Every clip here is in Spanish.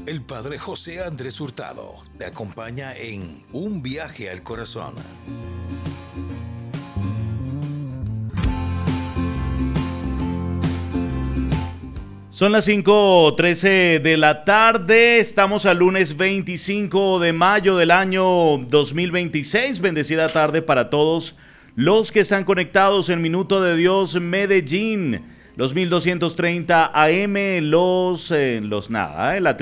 El Padre José Andrés Hurtado te acompaña en Un Viaje al Corazón. Son las 5:13 de la tarde, estamos al lunes 25 de mayo del año 2026. Bendecida tarde para todos los que están conectados en Minuto de Dios Medellín, los 1230 AM, la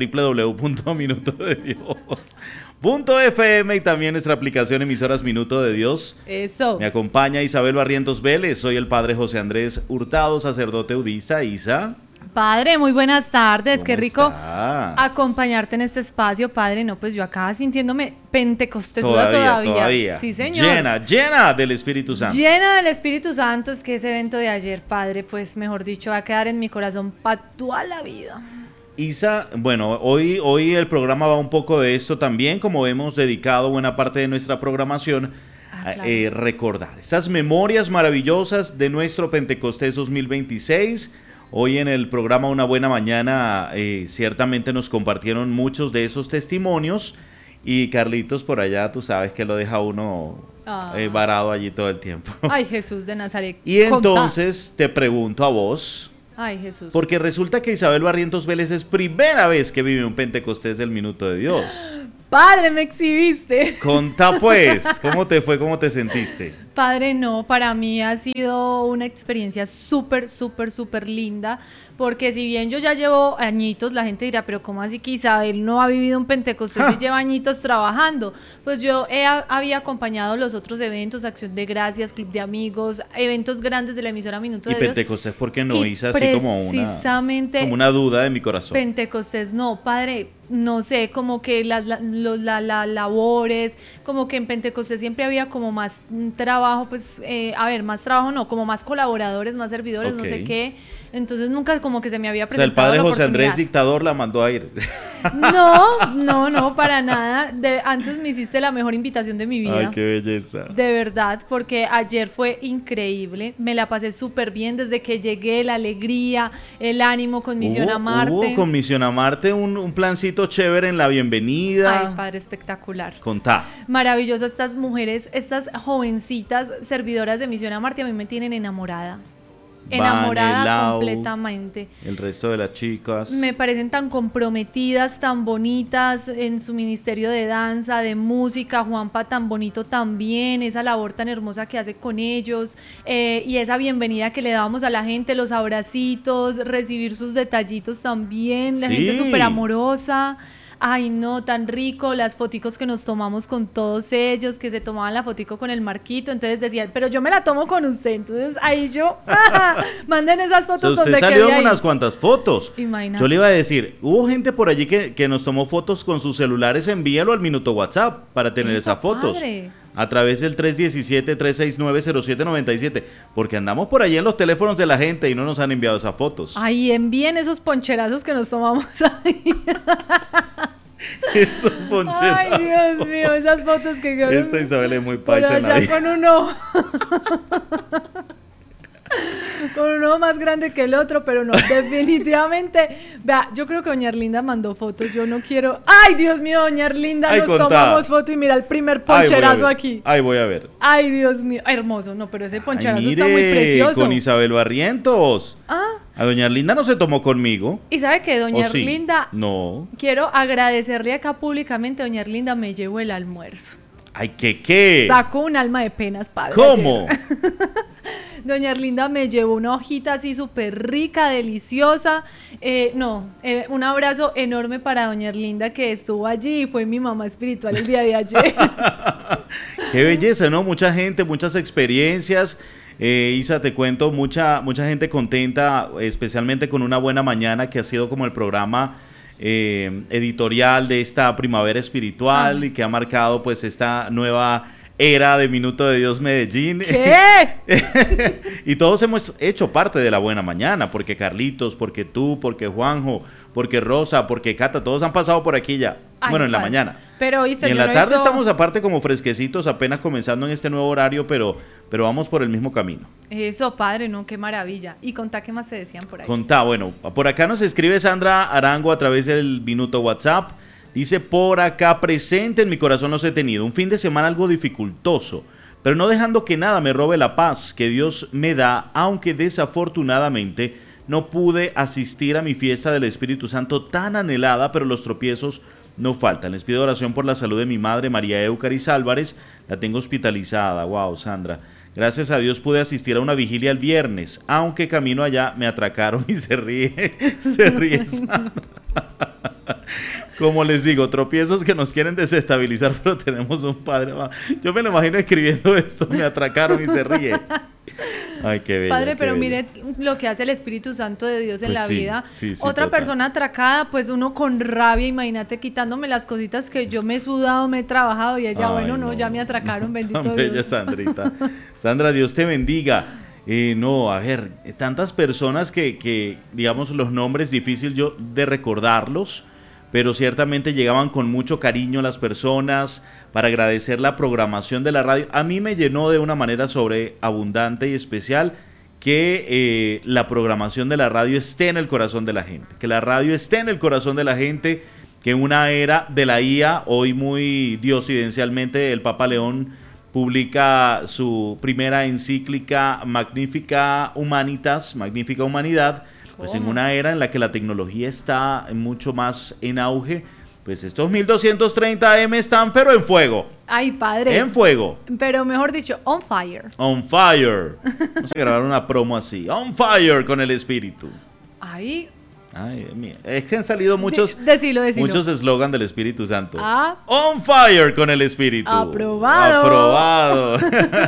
www.minutodedios.fm y también nuestra aplicación emisoras Minuto de Dios. Eso. Me acompaña Isabel Barrientos Vélez, soy el Padre José Andrés Hurtado, sacerdote udista. Isa. Padre, muy buenas tardes, qué rico estás? Acompañarte en este espacio, Padre. No, pues yo acá sintiéndome pentecostesuda todavía. Sí, señor. Llena del Espíritu Santo. Llena del Espíritu Santo, es que ese evento de ayer, Padre, pues mejor dicho, va a quedar en mi corazón para toda la vida. Isa, bueno, hoy el programa va un poco de esto también, como hemos dedicado buena parte de nuestra programación claro. Recordar estas memorias maravillosas de nuestro Pentecostés 2026. Hoy en el programa Una Buena Mañana ciertamente nos compartieron muchos de esos testimonios y Carlitos por allá, tú sabes que lo deja uno varado allí todo el tiempo. Ay, Jesús de Nazaret. Y entonces te pregunto a vos, ay, Jesús. porque resulta que Isabel Barrientos Vélez es primera vez que vive un Pentecostés del Minuto de Dios. Padre, me exhibiste. Contá pues, ¿cómo te fue? ¿Cómo te sentiste? Padre, no, para mí ha sido una experiencia súper linda, porque si bien yo ya llevo añitos, la gente dirá, pero ¿cómo así que Isabel no ha vivido un Pentecostés y lleva añitos trabajando? Pues yo había acompañado los otros eventos, Acción de Gracias, Club de Amigos, eventos grandes de la emisora Minuto de Dios. ¿Y Pentecostés por qué no? Hice así como una duda de mi corazón. Pentecostés no, Padre, no sé, como que las labores, como que en Pentecostés siempre había como más trabajo, pues, más trabajo no, como más colaboradores, más servidores, okay. No sé qué, entonces nunca como que se me había presentado. O sea, el Padre José Andrés Dictador la mandó a ir. No, para nada. Antes me hiciste la mejor invitación de mi vida. Ay, qué belleza. De verdad, porque ayer fue increíble, me la pasé súper bien desde que llegué, la alegría, el ánimo con Misión Amarte. Hubo con Misión Amarte un plancito chévere en la bienvenida. Ay, Padre, espectacular. Contá. Maravillosa, estas mujeres, estas jovencitas servidoras de Misión Amarte a mí me tienen enamorada. Enamorada completamente. El resto de las chicas me parecen tan comprometidas, tan bonitas en su ministerio de danza, de música. Juanpa tan bonito también, esa labor tan hermosa que hace con ellos, y esa bienvenida que le dábamos a la gente, los abracitos, recibir sus detallitos también, la gente súper amorosa. Ay, no, tan rico, las foticos que nos tomamos con todos ellos, que se tomaban la fotico con el Marquito, entonces decían, pero yo me la tomo con usted, entonces ahí yo, manden esas fotos. O sea, usted salió en unas cuantas fotos. Imagínate. Yo le iba a decir, hubo gente por allí que nos tomó fotos con sus celulares, envíalo al Minuto WhatsApp para tener esas fotos. Padre. A través del 317-369-0797, porque andamos por allí en los teléfonos de la gente y no nos han enviado esas fotos. Ay, envíen esos poncherazos que nos tomamos ahí. Esos poncherazos. Ay, Dios mío, esas fotos que... Esta Isabel es muy paisa en la vida. Con uno... con uno más grande que el otro, pero no, definitivamente. Vea, yo creo que doña Erlinda mandó fotos, yo no quiero. Ay, Dios mío, doña Erlinda, nos tomamos foto y mira el primer poncherazo aquí. Ay, voy a ver. Ay, Dios mío, hermoso, no, pero ese poncherazo está muy precioso. Con Isabel Barrientos. A doña Erlinda no se tomó conmigo. ¿Y sabe qué, doña Erlinda? No. Quiero agradecerle acá públicamente, doña Erlinda me llevó el almuerzo. Ay, ¿qué? Sacó un alma de penas, padre. ¿Cómo? Doña Erlinda me llevó una hojita así súper rica, deliciosa. Un abrazo enorme para doña Erlinda que estuvo allí y fue mi mamá espiritual el día de ayer. Qué belleza, ¿no? Mucha gente, muchas experiencias. Isa, te cuento, mucha gente contenta, especialmente con Una Buena Mañana, que ha sido como el programa editorial de esta primavera espiritual y que ha marcado pues esta nueva era de Minuto de Dios Medellín. ¿Qué? Y todos hemos hecho parte de La Buena Mañana, porque Carlitos, porque tú, porque Juanjo, porque Rosa, porque Cata, todos han pasado por aquí ya. Ay, bueno, en la mañana. Pero y en la tarde estamos aparte como fresquecitos, apenas comenzando en este nuevo horario, pero pero vamos por el mismo camino. Eso, padre, no, qué maravilla. Y contá qué más se decían por ahí. Contá, bueno, por acá nos escribe Sandra Arango a través del minuto WhatsApp. Dice, por acá presente en mi corazón los he tenido. Un fin de semana algo dificultoso, pero no dejando que nada me robe la paz que Dios me da, aunque desafortunadamente no pude asistir a mi fiesta del Espíritu Santo tan anhelada, pero los tropiezos no faltan. Les pido oración por la salud de mi madre, María Eucaris Álvarez. La tengo hospitalizada. Wow, Sandra. Gracias a Dios pude asistir a una vigilia el viernes, aunque camino allá me atracaron y se ríe Sandra. Como les digo, tropiezos que nos quieren desestabilizar, pero tenemos un padre. Yo me lo imagino escribiendo esto, me atracaron y se ríe. Ay, qué bello. Padre, pero bello. mire lo que hace el Espíritu Santo de Dios en Pues la sí, vida. sí, Otra total. persona atracada, pues uno con rabia, imagínate, quitándome las cositas que yo me he sudado, me he trabajado y ella, Ay, bueno, no, ya me atracaron, bendito Tan bella Dios. Sandrita. Sandra, Dios te bendiga. No, a ver, tantas personas que, digamos, los nombres difícil yo de recordarlos, pero ciertamente llegaban con mucho cariño las personas para agradecer la programación de la radio. A mí me llenó de una manera sobreabundante y especial que la programación de la radio esté en el corazón de la gente, que la radio esté en el corazón de la gente, que una era de la IA, hoy muy diosidencialmente, el Papa León publica su primera encíclica Magnifica Humanitas, Magnífica Humanidad, pues en una era en la que la tecnología está mucho más en auge, pues estos 1230 AM están pero en fuego. Ay, padre. En fuego. Pero mejor dicho, on fire. On fire. Vamos a grabar una promo así. On fire con el espíritu. Ay, Ay, mía. Es que han salido muchos decilo. muchos eslogans del Espíritu Santo. Ah. On fire con el Espíritu. Aprobado. Aprobado.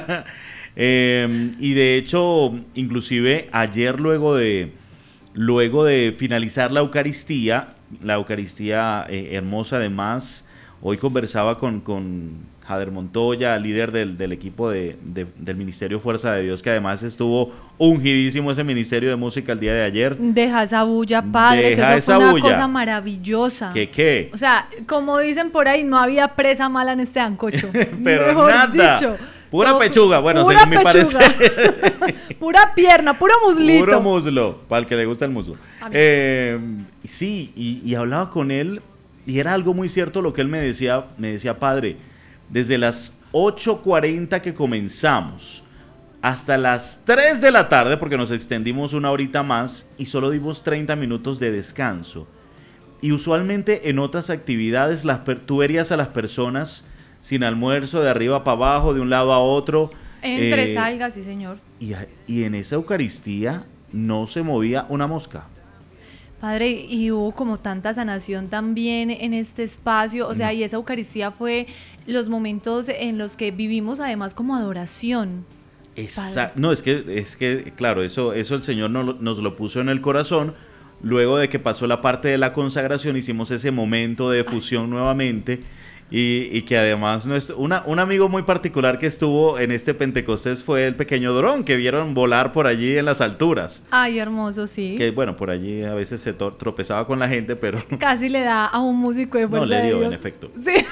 Y de hecho, inclusive ayer luego de finalizar la Eucaristía hermosa además, hoy conversaba con Jader Montoya, líder del equipo del Ministerio Fuerza de Dios, que además estuvo ungidísimo ese Ministerio de Música el día de ayer. Deja esa bulla, padre, Deja que eso esa fue una bulla. cosa maravillosa. ¿Qué? O sea, como dicen por ahí, no había presa mala en este ancocho. Pero Mejor nada. dicho. Pura Todo- pechuga, bueno, pura según mi pechuga. parecer. Pura pierna, puro muslito. Puro muslo, para el que le gusta el muslo. A mí. Sí, y hablaba con él, y era algo muy cierto lo que él me decía, padre, desde las 8:40 que comenzamos hasta las 3 de la tarde, porque nos extendimos una horita más y solo dimos 30 minutos de descanso. Y usualmente en otras actividades tú verías a las personas sin almuerzo, de arriba para abajo, de un lado a otro. Entre, salga, sí, señor. Y en esa Eucaristía no se movía una mosca. Padre, y hubo como tanta sanación también en este espacio, o sea, y esa Eucaristía fue los momentos en los que vivimos además como adoración. No, es que claro, eso el Señor nos lo puso en el corazón. Luego de que pasó la parte de la consagración, hicimos ese momento de fusión nuevamente. Y que además un amigo muy particular que estuvo en este Pentecostés fue el pequeño Dorón, que vieron volar por allí en las alturas. Ay, hermoso, sí. Que bueno, por allí a veces se tropezaba con la gente, pero Casi le da a un músico de no fuerza le de dio, Dios. en efecto. Sí.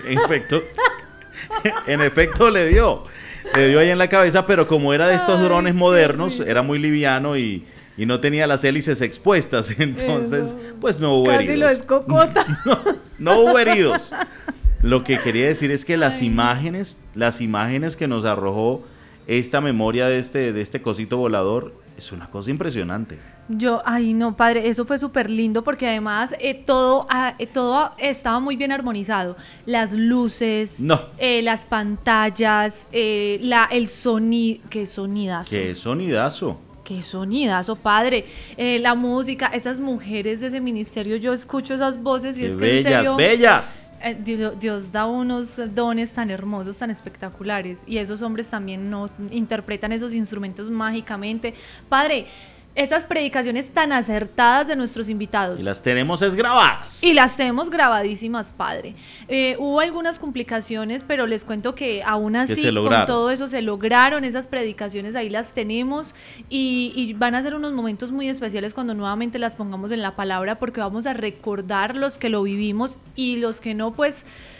En efecto le dio ahí en la cabeza, pero como era de estos Ay, drones qué modernos, rico. era muy liviano y no tenía las hélices expuestas, entonces Eso. pues no hubo Casi lo heridos. descocota. No hubo heridos. Lo que quería decir es que las Ay. imágenes que nos arrojó esta memoria de este cosito volador es una cosa impresionante. Ay no, padre, eso fue súper lindo porque además todo estaba muy bien armonizado. Las luces, No. Las pantallas, el sonido, qué sonidazo. ¡Qué sonidazo! Qué sonidazo, padre. La música, esas mujeres de ese ministerio, yo escucho esas voces y ¡Qué es que en bellas, serio, bellas! Dios da unos dones tan hermosos, tan espectaculares, y esos hombres también no interpretan esos instrumentos mágicamente. Padre, esas predicaciones tan acertadas de nuestros invitados. Y las tenemos grabadas. Y las tenemos grabadísimas, padre. Hubo algunas complicaciones, pero les cuento que aún así, se con lograron. todo eso, se lograron esas predicaciones, ahí las tenemos y van a ser unos momentos muy especiales cuando nuevamente las pongamos en la palabra, porque vamos a recordar los que lo vivimos y los que no, pues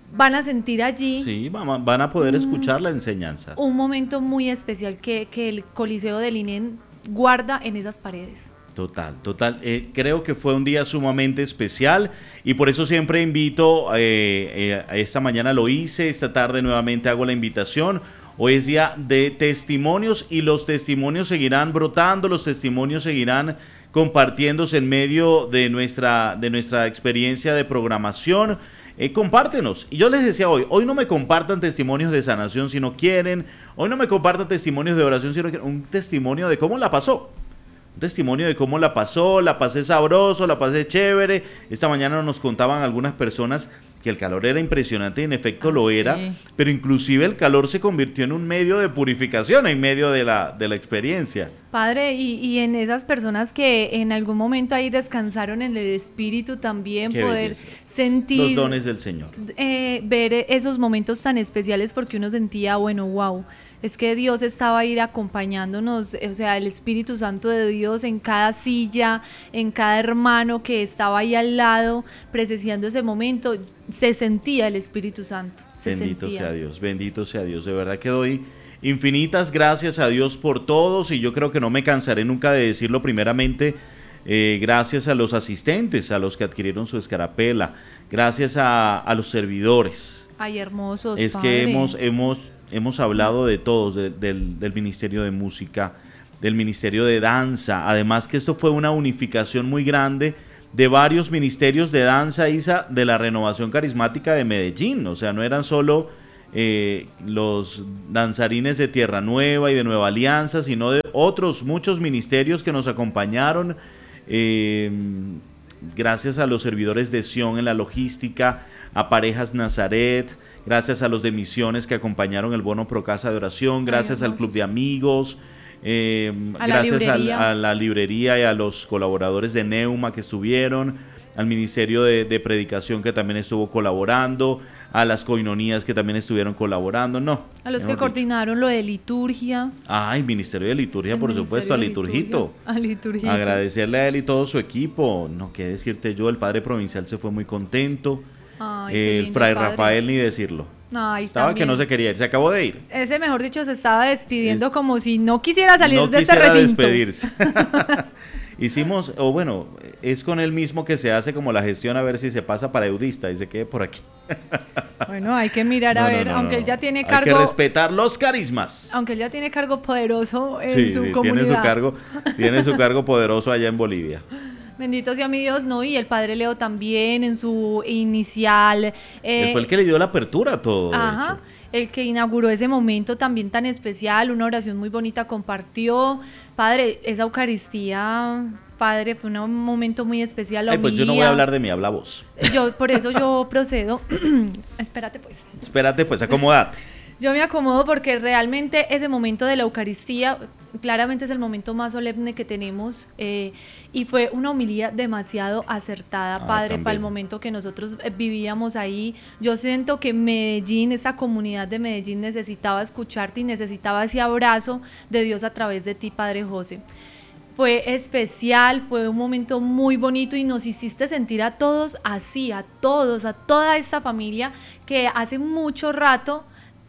van a sentir allí Sí, van a poder escuchar la enseñanza. un momento muy especial que el Coliseo del INEN guarda en esas paredes. Total, total. Creo que fue un día sumamente especial y por eso siempre invito, esta mañana lo hice, esta tarde nuevamente hago la invitación. Hoy es día de testimonios y los testimonios seguirán brotando, los testimonios seguirán compartiéndose en medio de nuestra experiencia de programación. Compártenos. Y yo les decía hoy no me compartan testimonios de sanación si no quieren, hoy no me compartan testimonios de oración si no quieren, un testimonio de cómo la pasó. Un testimonio de cómo la pasó, la pasé sabroso, la pasé chévere. Esta mañana nos contaban algunas personas que el calor era impresionante y en efecto lo sí. era, pero inclusive el calor se convirtió en un medio de purificación en medio de la experiencia. Padre, y en esas personas que en algún momento ahí descansaron en el espíritu también, Qué poder belleza. sentir, Los dones del Señor. ver esos momentos tan especiales porque uno sentía, bueno, wow, es que Dios estaba ahí acompañándonos, o sea, el Espíritu Santo de Dios en cada silla, en cada hermano que estaba ahí al lado, presenciando ese momento, se sentía el Espíritu Santo, Bendito sea Dios, de verdad que doy infinitas gracias a Dios por todos y yo creo que no me cansaré nunca de decirlo primeramente, gracias a los asistentes, a los que adquirieron su escarapela, gracias a los servidores. Ay, hermosos, Es Padre. que hemos hablado de todos, del Ministerio de Música, del Ministerio de Danza, además que esto fue una unificación muy grande de varios ministerios de danza, Isa, de la Renovación Carismática de Medellín, o sea, no eran solo los danzarines de Tierra Nueva y de Nueva Alianza, sino de otros muchos ministerios que nos acompañaron, gracias a los servidores de Sion en la logística, a Parejas Nazaret, gracias a los de Misiones que acompañaron el bono Pro Casa de Oración, gracias al Club de Amigos, gracias a la librería y a los colaboradores de Neuma que estuvieron, al Ministerio de Predicación que también estuvo colaborando, a las coinonías que también estuvieron colaborando, a los que coordinaron lo de liturgia. El Ministerio de Liturgia, por supuesto, a Liturgito. A Liturgito. Agradecerle a él y todo su equipo. No, qué decirte yo, el padre provincial se fue muy contento. El fray Rafael, ni decirlo. Estaba también, que no se quería ir, se acabó de ir. Ese, mejor dicho, se estaba despidiendo como si no quisiera salir de este recinto. Despedirse. Hicimos, es con él mismo que se hace como la gestión a ver si se pasa para eudista y se quede por aquí. Bueno, hay que mirar a ver, aunque él ya tiene cargo. Hay que respetar los carismas. Aunque él ya tiene cargo poderoso en su comunidad. Tiene su cargo poderoso allá en Bolivia. Bendito sea mi Dios, ¿no? Y el Padre Leo también en su inicial. Él fue el que le dio la apertura a todo. Ajá, el que inauguró ese momento también tan especial, una oración muy bonita compartió. Padre, esa Eucaristía, Padre, fue un momento muy especial. Pues yo no voy a hablar de mí, habla vos. Por eso yo procedo. Espérate pues, acomódate. Yo me acomodo porque realmente ese momento de la Eucaristía claramente es el momento más solemne que tenemos y fue una homilía demasiado acertada, Padre, para el momento que nosotros vivíamos ahí. Yo siento que Medellín, esta comunidad de Medellín necesitaba escucharte y necesitaba ese abrazo de Dios a través de ti, Padre José. Fue especial, fue un momento muy bonito y nos hiciste sentir a todos así, a todos, a toda esta familia que hace mucho rato...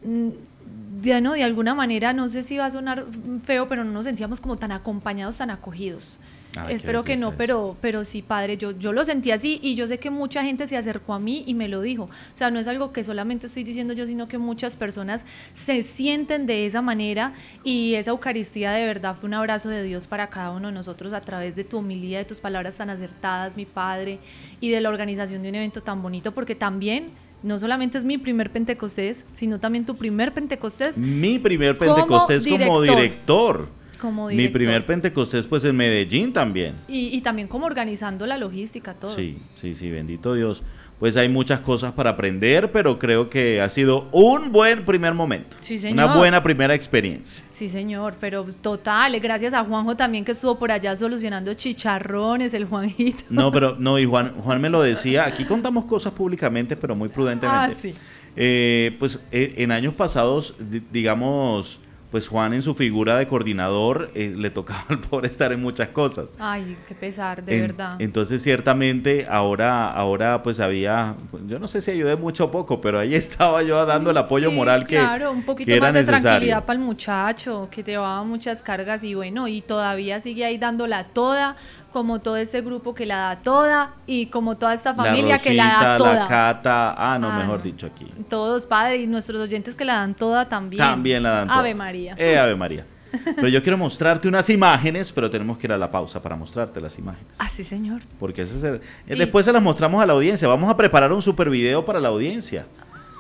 de alguna manera, no sé si va a sonar feo, pero no nos sentíamos como tan acompañados, tan acogidos. Espero que no, pero sí, Padre, yo lo sentí así y yo sé que mucha gente se acercó a mí y me lo dijo. O sea, no es algo que solamente estoy diciendo yo, sino que muchas personas se sienten de esa manera y esa Eucaristía de verdad fue un abrazo de Dios para cada uno de nosotros a través de tu homilía, de tus palabras tan acertadas, mi Padre, y de la organización de un evento tan bonito, porque también... No solamente es mi primer Pentecostés, sino también tu primer Pentecostés. Mi primer Pentecostés como director. Mi primer Pentecostés pues en Medellín también. Y también como organizando la logística, todo. Sí, bendito Dios. Pues hay muchas cosas para aprender, pero creo que ha sido un buen primer momento. Sí, señor. Una buena primera experiencia. Sí, señor, pero total, gracias a Juanjo también que estuvo por allá solucionando chicharrones, el Juanjito. Y Juan me lo decía, aquí contamos cosas públicamente, pero muy prudentemente. Sí. En años pasados, digamos, pues Juan en su figura de coordinador le tocaba al pobre estar en muchas cosas. Ay, qué pesar, de verdad. Entonces ciertamente ahora pues yo no sé si ayudé mucho o poco, pero ahí estaba yo dando el apoyo moral claro, un poquito que era más de necesario. tranquilidad para el muchacho, que llevaba muchas cargas y bueno, y todavía sigue ahí dándola toda, como todo ese grupo que la da toda y como toda esta familia Rosita, que la da toda. la Cata, mejor dicho aquí. Todos, padre, y nuestros oyentes que la dan toda también. También la dan toda. Ave María. Ave María. Pero yo quiero mostrarte unas imágenes, pero tenemos que ir a la pausa para mostrarte las imágenes. Ah, sí, señor. Porque después se las mostramos a la audiencia. Vamos a preparar un super video para la audiencia.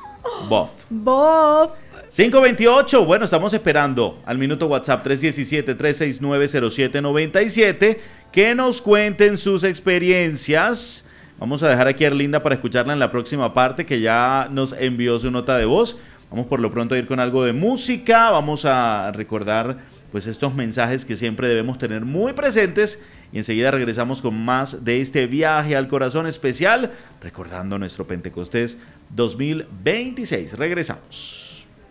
Bob. 528, bueno, estamos esperando al minuto WhatsApp 317-369-0797 que nos cuenten sus experiencias. Vamos a dejar aquí a Erlinda para escucharla en la próxima parte, que ya nos envió su nota de voz. Vamos por lo pronto a ir con algo de música, vamos a recordar pues estos mensajes que siempre debemos tener muy presentes y enseguida regresamos con más de este viaje al corazón especial, recordando nuestro Pentecostés 2026. Regresamos.